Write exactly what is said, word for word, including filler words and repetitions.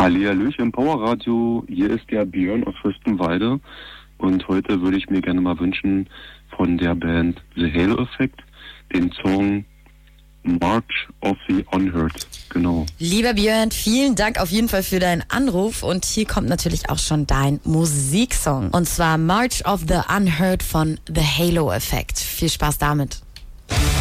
Hallihallöchen im Powerradio, hier ist der Björn aus Fürstenwalde und heute würde ich mir gerne mal wünschen von der Band The Halo Effect den Song March of the Unheard. Genau. Lieber Björn, vielen Dank auf jeden Fall für deinen Anruf und hier kommt natürlich auch schon dein Musiksong und zwar March of the Unheard von The Halo Effect. Viel Spaß damit.